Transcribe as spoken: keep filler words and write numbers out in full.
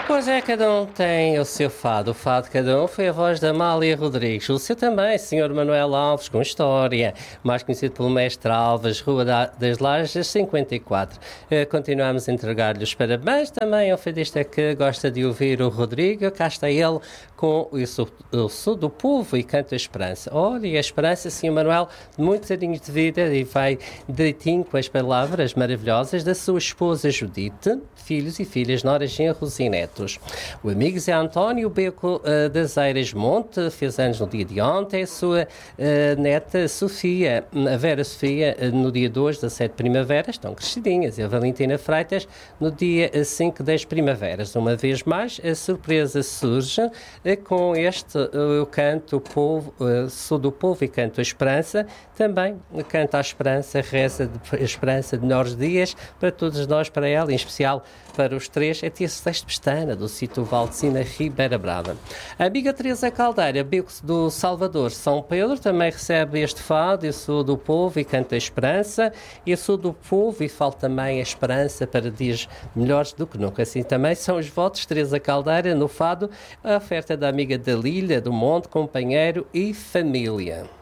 Pois é, cada um tem o seu fado. O fado de cada um foi a voz da Amália Rodrigues. O seu também, senhor Manuel Alves, com História, mais conhecido pelo Mestre Alves, Rua da- das Lajes, cinquenta e quatro. Eh, continuamos a entregar-lhe os parabéns também ao fadista que gosta de ouvir o Rodrigo. Cá está ele com o Sou, eu sou do Povo e canta a Esperança. Olha, e a Esperança, senhor Manuel, de muitos aninhos de vida e vai direitinho com as palavras maravilhosas da sua esposa Judite, filhos e filhas, noras, genros e netos. O amigo Zé António Beco uh, das Eiras Monte fez anos no dia de ontem. A sua uh, neta Sofia, a Vera Sofia, uh, no dia dois das sete primaveras, estão crescidinhas. E a Valentina Freitas no dia cinco das primaveras. Uma vez mais, a surpresa surge uh, com este uh, eu canto o povo, uh, sou do povo e canto a esperança. Também canta a esperança, reza de, a esperança de melhores dias para todos nós, para ela, em especial para os três, é tia Celeste Pestana, do sítio Valdecina Ribeira Brava. A amiga Teresa Caldeira, Beco do Salvador, São Pedro, também recebe este fado. Eu sou do povo e canto a esperança. Eu sou do povo e falo também a esperança para dias melhores do que nunca. Assim também são os votos. Teresa Caldeira, no fado, a oferta da amiga Dalília, do Monte, companheiro e família.